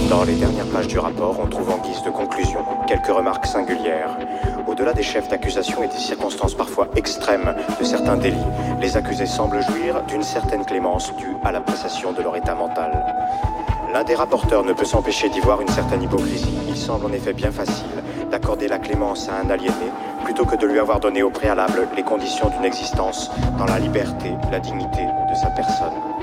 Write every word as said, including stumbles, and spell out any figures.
Dans les dernières pages du rapport, on trouve en guise de conclusion quelques remarques singulières. Au-delà des chefs d'accusation et des circonstances parfois extrêmes de certains délits, les accusés semblent jouir d'une certaine clémence due à l'appréciation de leur état mental. L'un des rapporteurs ne peut s'empêcher d'y voir une certaine hypocrisie. Il semble en effet bien facile d'accorder la clémence à un aliéné plutôt que de lui avoir donné au préalable les conditions d'une existence dans la liberté et la dignité de sa personne.